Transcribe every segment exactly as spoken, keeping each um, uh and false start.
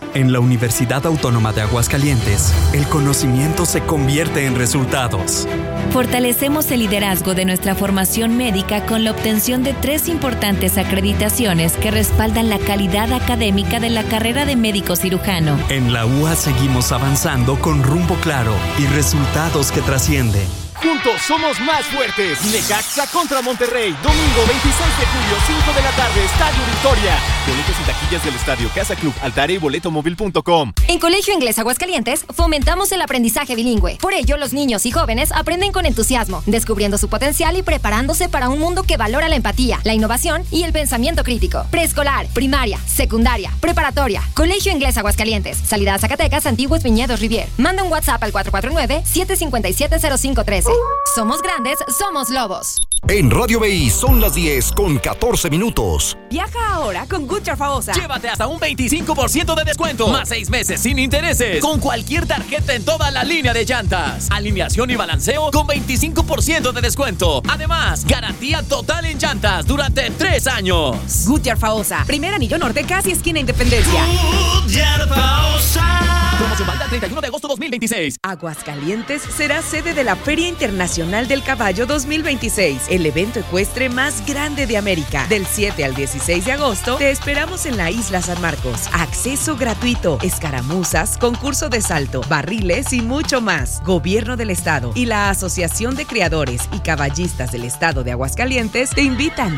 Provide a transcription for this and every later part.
En la Universidad Autónoma de Aguascalientes, el conocimiento se convierte en resultados. Fortalecemos el liderazgo de nuestra formación médica con la obtención de tres importantes acreditaciones que respaldan la calidad académica de la carrera de médico cirujano. En la U A seguimos avanzando con rumbo claro y resultados que trascienden. Juntos somos más fuertes. Necaxa contra Monterrey. Domingo veintiséis de julio, cinco de la tarde, Estadio Victoria. Boletos y taquillas del estadio, Casa Club, Altaria y boleto móvil punto com. En Colegio Inglés Aguascalientes fomentamos el aprendizaje bilingüe. Por ello, los niños y jóvenes aprenden con entusiasmo, descubriendo su potencial y preparándose para un mundo que valora la empatía, la innovación y el pensamiento crítico. Preescolar, primaria, secundaria, preparatoria. Colegio Inglés Aguascalientes. Salida a Zacatecas, Antiguos Viñedos Rivier. Manda un WhatsApp al cuatro cuatro nueve, siete cinco siete, cero cinco uno tres. Somos grandes, somos lobos. En Radio B I son las diez con catorce minutos. Viaja ahora con Goodyear Faosa. Llévate hasta un veinticinco por ciento de descuento. Más seis meses sin intereses. Con cualquier tarjeta en toda la línea de llantas. Alineación y balanceo con veinticinco por ciento de descuento. Además, garantía total en llantas durante tres años. Goodyear Faosa. Primer anillo norte, casi esquina Independencia. Goodyear Faosa. Promoción válida el treinta y uno de agosto dos mil veintiséis. Aguascalientes será sede de la Feria Internacional del Caballo dos mil veintiséis. El evento ecuestre más grande de América. Del siete al dieciséis de agosto, te esperamos en la Isla San Marcos. Acceso gratuito, escaramuzas, concurso de salto, barriles y mucho más. Gobierno del Estado y la Asociación de Criadores y Caballistas del Estado de Aguascalientes te invitan.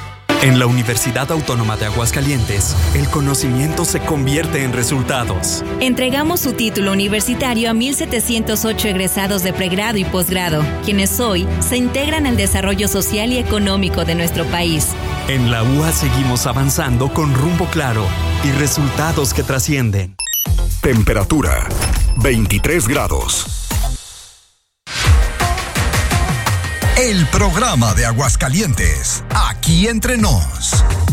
En la Universidad Autónoma de Aguascalientes, el conocimiento se convierte en resultados. Entregamos su título universitario a mil setecientos ocho egresados de pregrado y posgrado, quienes hoy se integran al desarrollo social y económico de nuestro país. En la U A seguimos avanzando con rumbo claro y resultados que trascienden. Temperatura, veintitrés grados. El programa de Aguascalientes, aquí entre nos.